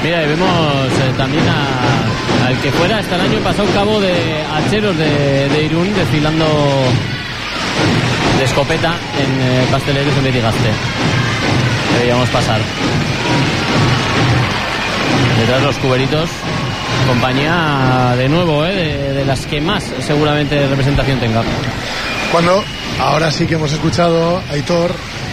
Mira, y vemos también al que fuera hasta el año pasado cabo de hacheros de Irún desfilando de escopeta en Pasteleros en Betigaste. Veíamos pasar. Detrás los cuberitos. Compañía de nuevo, de las que más seguramente representación tenga. Cuando ahora sí que hemos escuchado a Aitor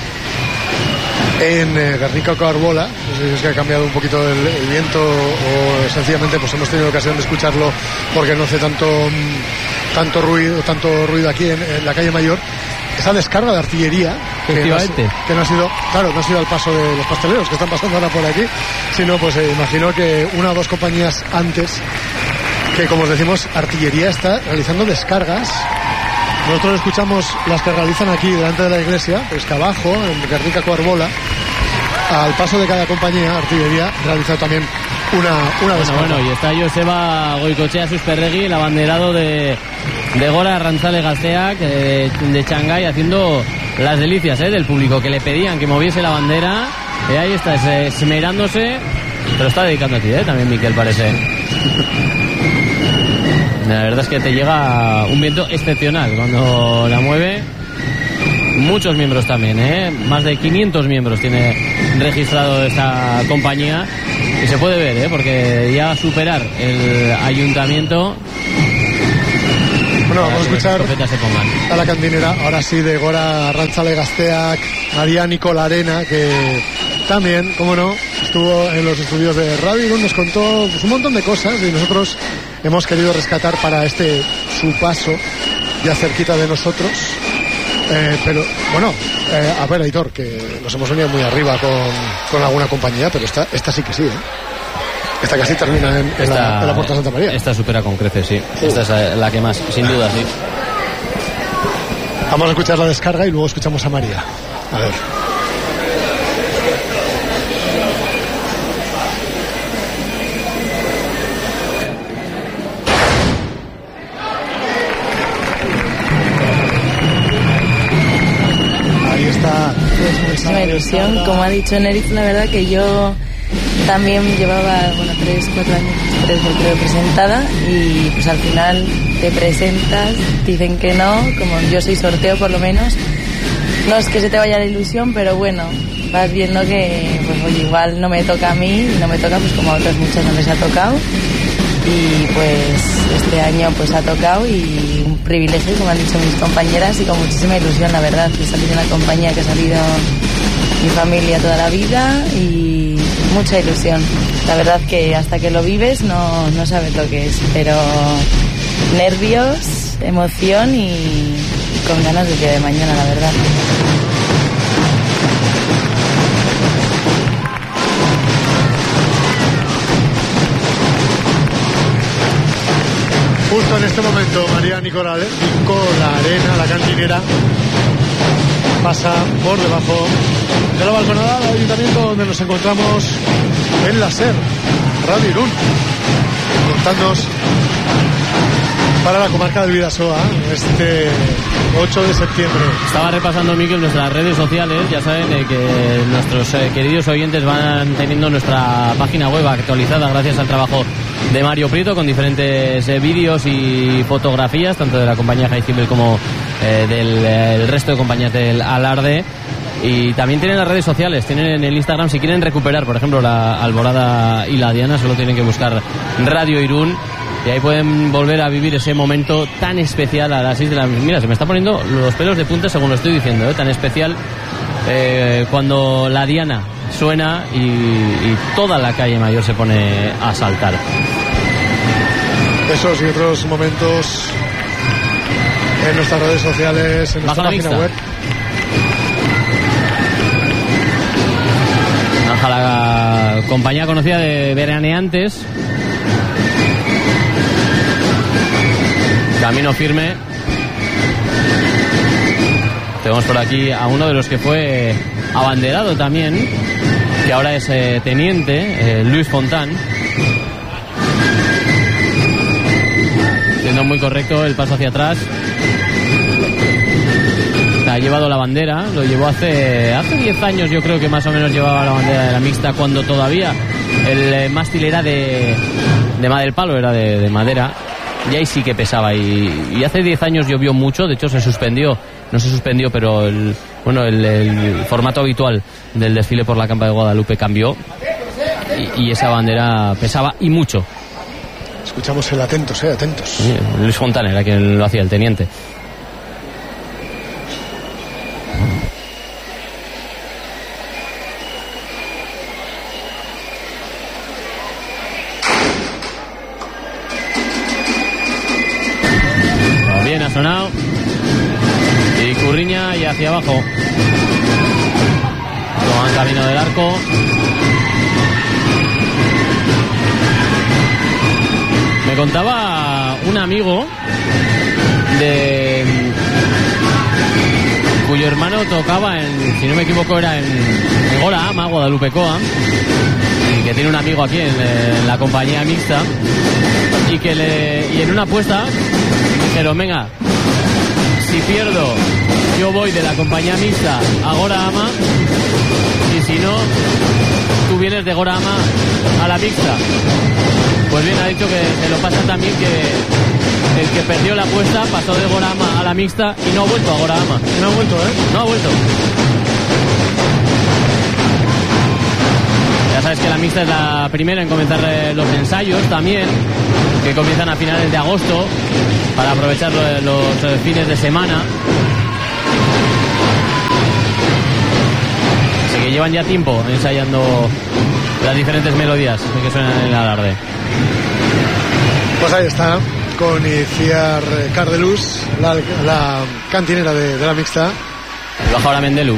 en Guernica Coarbola, no sé si es que ha cambiado un poquito el viento o sencillamente pues hemos tenido ocasión de escucharlo porque no hace tanto ruido aquí en la calle Mayor. Esa descarga de artillería que no ha sido, claro, no ha sido al paso de los pasteleros que están pasando ahora por aquí, sino pues imagino que una o dos compañías antes, que como os decimos, artillería está realizando descargas. Nosotros escuchamos las que realizan aquí delante de la iglesia, pues que abajo, en Guernica Coarbola, al paso de cada compañía, artillería realiza también una descarga. Bueno, y está Joseba Goicochea Susperregui, el abanderado de Gora Arrantzale Gazteak de Shanghái, haciendo las delicias del público, que le pedían que moviese la bandera. Y ahí está, esmerándose, pero está dedicando a ti, también Miquel, parece. La verdad es que te llega un viento excepcional cuando la mueve. Muchos miembros también, más de 500 miembros tiene registrado esta compañía. Y se puede ver, porque ya superar el ayuntamiento. Bueno, vamos a escuchar a la cantinera, ahora sí, de Gora Arrantzale Gazteak, María Nicola Arena, que también, como no, estuvo en los estudios de Radio Irún, nos contó pues, un montón de cosas y nosotros hemos querido rescatar para su paso ya cerquita de nosotros. Pero bueno, a ver, Aitor, que nos hemos venido muy arriba con alguna compañía, pero esta sí que sí, Esta casi termina en la Puerta de Santa María. Esta supera con creces, sí. Esta es la que más, sin duda, sí. Vamos a escuchar la descarga y luego escuchamos a María. A ver. Ahí está. Muchísima ilusión. Como ha dicho Neriz, la verdad que yo también llevaba 3-4 años creo presentada y pues al final te presentas, dicen que no, como yo soy sorteo por lo menos, no es que se te vaya la ilusión, pero bueno, vas viendo que pues oye, igual no me toca a mí y no me toca pues como a otras muchas no les ha tocado y pues este año pues ha tocado y un privilegio como han dicho mis compañeras y con muchísima ilusión, la verdad, que he salido de una compañía que ha salido mi familia toda la vida y mucha ilusión. La verdad que hasta que lo vives no sabes lo que es, pero nervios, emoción y con ganas del día de mañana, la verdad. Justo en este momento María Nicola Arena, la cantinera, pasa por debajo de la balconada del ayuntamiento donde nos encontramos en la SER, Radio Irún, contándonos para la comarca del Bidasoa este 8 de septiembre. Estaba repasando, Miquel, nuestras redes sociales. Ya saben que nuestros queridos oyentes van teniendo nuestra página web actualizada gracias al trabajo de Mario Prieto, con diferentes vídeos y fotografías, tanto de la compañía Jaizkibel como del resto de compañías del Alarde. Y también tienen las redes sociales, tienen en el Instagram, si quieren recuperar, por ejemplo, la Alborada y la Diana, solo tienen que buscar Radio Irún y ahí pueden volver a vivir ese momento tan especial a las 6 de la mañana. Mira, se me está poniendo los pelos de punta según lo estoy diciendo, tan especial cuando la Diana suena y toda la calle Mayor se pone a saltar. Esos y otros momentos en nuestras redes sociales, en nuestra página web. A la compañía conocida de veraneantes. Camino firme. Tenemos por aquí a uno de los que fue abanderado también, que ahora es teniente, Luis Fontán. Siendo muy correcto el paso hacia atrás. Está llevado la bandera, lo llevó hace 10 años, yo creo que más o menos llevaba la bandera de la mixta, cuando todavía el mástil era de madera, el palo era de madera, y ahí sí que pesaba, y hace 10 años llovió mucho, de hecho no se suspendió, pero el formato habitual del desfile por la Campa de Guadalupe cambió, y esa bandera pesaba y mucho. Escuchamos el atentos. Sí, Luis Fontana era quien lo hacía, el teniente. Bien, ha sonado. Y Curriña y hacia abajo. Toman camino del arco. Me contaba un amigo cuyo hermano tocaba si no me equivoco, era en Gora Ama, Guadalupecoa, y que tiene un amigo aquí en la compañía mixta, y en una apuesta dijeron: venga, si pierdo yo voy de la compañía mixta a Gora Ama, y si no, tú vienes de Gora Ama a la mixta. Pues bien, ha dicho que se lo pasa también, que el que perdió la apuesta pasó de Gora Ama a la mixta y no ha vuelto a Gora Ama. No ha vuelto, No ha vuelto. Ya sabes que la mixta es la primera en comenzar los ensayos también, que comienzan a finales de agosto para aprovechar los fines de semana. Así que llevan ya tiempo ensayando las diferentes melodías que suenan en el alarde. Pues ahí está, con Iciar Cardelús, la cantinera de la mixta. Baja ahora Mendelu.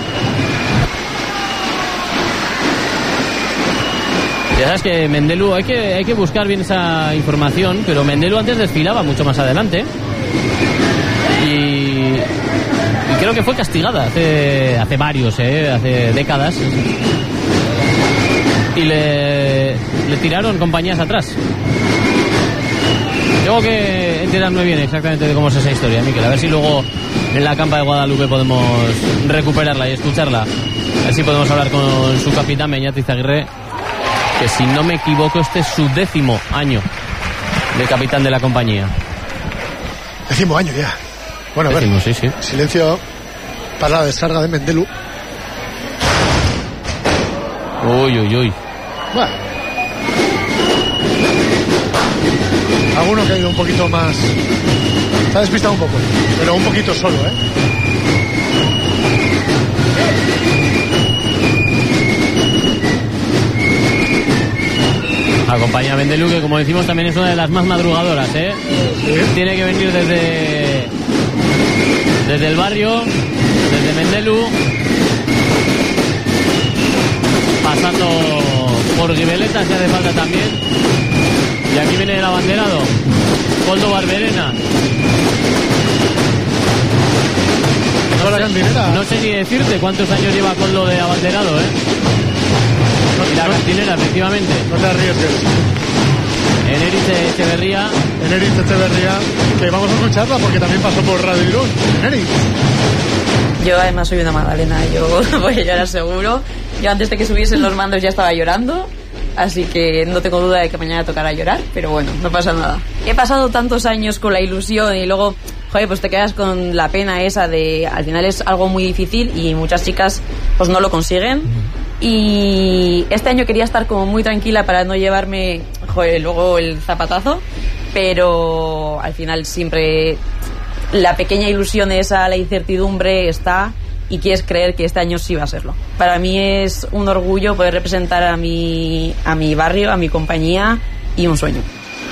Ya sabes que Mendelu, hay que buscar bien esa información, pero Mendelu antes desfilaba mucho más adelante. Y creo que fue castigada hace varios, hace décadas. Y le tiraron compañías atrás. Tengo que enterarme bien exactamente de cómo es esa historia, Miquel. A ver si luego en la Campa de Guadalupe podemos recuperarla y escucharla. A ver si podemos hablar con su capitán, Beñat Izaguirre, que si no me equivoco este es su 10º año de capitán de la compañía. 10º año ya. Bueno, a ver, sí. Silencio para la descarga de Mendelu. Uy. Bueno, alguno que ha ido un poquito más. Se ha despistado un poco, pero un poquito solo, La compañía Mendelu, que como decimos también es una de las más madrugadoras, ¿eh? Sí. Tiene que venir desde el barrio, desde Mendelu, pasando por Gibeleta si hace falta también. Y aquí viene el abanderado, Coldo Barberena. No sé ni decirte cuántos años lleva Coldo de abanderado, y la cantinera, efectivamente. No te arriesgues. Eneritz Echeverría, que vamos a escucharla porque también pasó por Radio Irún. Eneritz. Yo además soy una magdalena, yo voy a llorar seguro. Yo antes de que subiesen los mandos ya estaba llorando, así que no tengo duda de que mañana tocará llorar, pero bueno, no pasa nada. He pasado tantos años con la ilusión y luego, pues te quedas con la pena esa de, al final es algo muy difícil y muchas chicas pues no lo consiguen. Y este año quería estar como muy tranquila para no llevarme luego el zapatazo, pero al final siempre la pequeña ilusión esa, la incertidumbre está y quieres creer que este año sí va a serlo. Para mí es un orgullo poder representar a mi barrio, a mi compañía, y un sueño.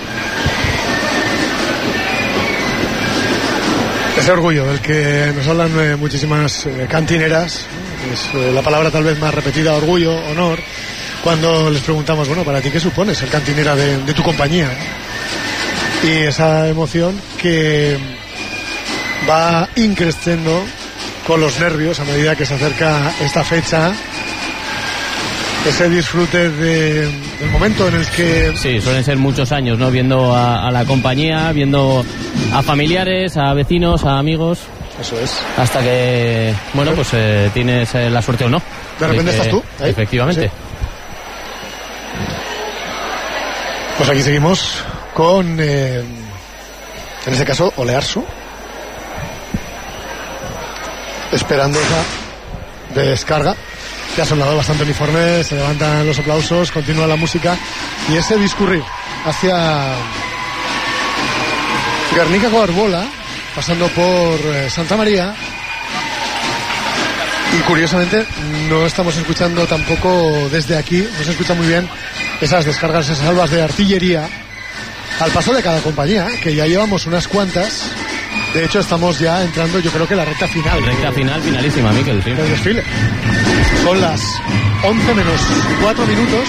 Ese orgullo del que nos hablan muchísimas cantineras, es la palabra tal vez más repetida, orgullo, honor, cuando les preguntamos, bueno, para ti qué supone ser cantinera de tu compañía, y esa emoción que va increciendo con los nervios a medida que se acerca esta fecha, ese disfrute del momento en el que... Sí, suelen ser muchos años, ¿no? Viendo a la compañía, viendo a familiares, a vecinos, a amigos. Eso es. Hasta que, bueno, pues tienes la suerte o no. De repente estás tú. Ahí. Efectivamente. Sí. Pues aquí seguimos con, en este caso, Olearsu. Esperando esa descarga. Ya ha sonado bastante uniforme, se levantan los aplausos, continúa la música y ese discurrir hacia Guernica Coarbola, pasando por Santa María. Y curiosamente no estamos escuchando tampoco desde aquí, no se escucha muy bien esas descargas, esas salvas de artillería al paso de cada compañía, que ya llevamos unas cuantas. De hecho estamos ya entrando, yo creo que la recta final. Recta final, finalísima, Miquel, sí. El desfile. Son las 11 menos 4 minutos.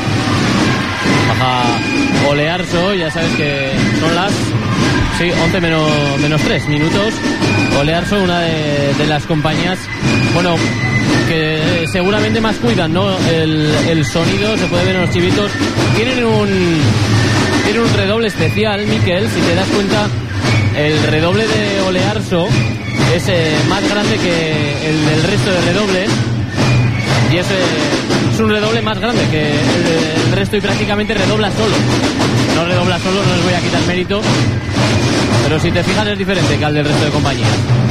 Baja Olearsu, ya sabes que son las 11 menos 3 minutos. Olearsu, una de las compañías, bueno, que seguramente más cuidan, ¿no? El sonido, se puede ver en los chivitos. Tienen un redoble especial, Miquel, si te das cuenta. El redoble de Olearsu es más grande que el del resto de redobles y es un redoble más grande que el resto y prácticamente redobla solo. No redobla solo, no les voy a quitar mérito, pero si te fijas es diferente que al del resto de compañías.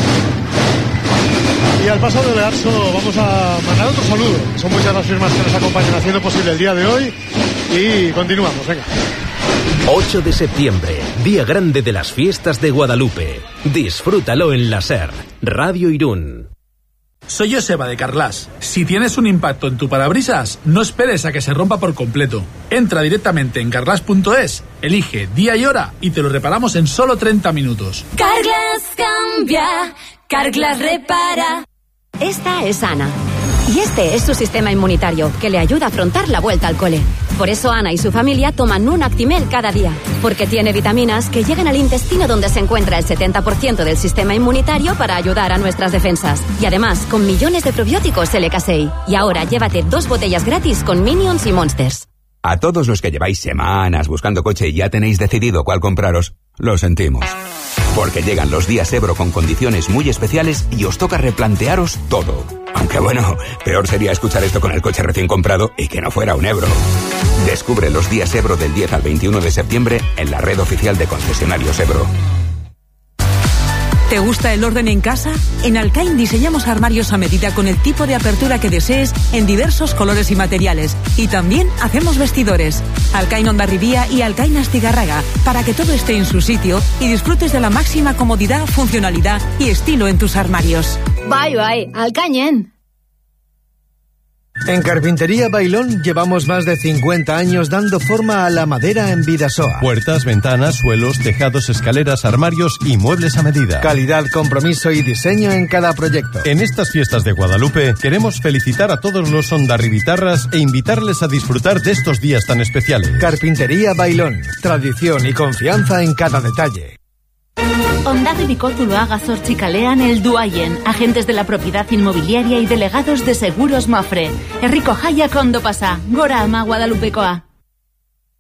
Y al paso de Olearsu vamos a mandar otro saludo. Son muchas las firmas que nos acompañan haciendo posible el día de hoy y continuamos, venga. 8 de septiembre, día grande de las fiestas de Guadalupe. Disfrútalo en la SER, Radio Irún. Soy Joseba de Carglass. Si tienes un impacto en tu parabrisas, no esperes a que se rompa por completo. Entra directamente en carglass.es, elige día y hora y te lo reparamos en solo 30 minutos. Carglass cambia, Carglass repara. Esta es Ana. Y este es su sistema inmunitario, que le ayuda a afrontar la vuelta al cole. Por eso Ana y su familia toman un Actimel cada día, porque tiene vitaminas que llegan al intestino donde se encuentra el 70% del sistema inmunitario para ayudar a nuestras defensas. Y además, con millones de probióticos LK6. Y ahora llévate 2 botellas gratis con Minions y Monsters. A todos los que lleváis semanas buscando coche y ya tenéis decidido cuál compraros, lo sentimos. Porque llegan los días Ebro con condiciones muy especiales y os toca replantearos todo. Aunque bueno, peor sería escuchar esto con el coche recién comprado y que no fuera un Ebro. Descubre los días Ebro del 10 al 21 de septiembre en la red oficial de concesionarios Ebro. ¿Te gusta el orden en casa? En Alcain diseñamos armarios a medida con el tipo de apertura que desees en diversos colores y materiales. Y también hacemos vestidores. Alcain Hondarribía y Alcain Astigarraga, para que todo esté en su sitio y disfrutes de la máxima comodidad, funcionalidad y estilo en tus armarios. Bye, Alcañen. En Carpintería Bailón llevamos más de 50 años dando forma a la madera en Bidasoa. Puertas, ventanas, suelos, tejados, escaleras, armarios y muebles a medida. Calidad, compromiso y diseño en cada proyecto. En estas fiestas de Guadalupe queremos felicitar a todos los hondarribitarras e invitarles a disfrutar de estos días tan especiales. Carpintería Bailón, tradición y confianza en cada detalle. Hondarribiko Zuloaga Zortzikalean el Duayen, agentes de la propiedad inmobiliaria y delegados de Seguros Mafre. Herriko Jaiak ondo pasa, gora ama Guadalupekoa.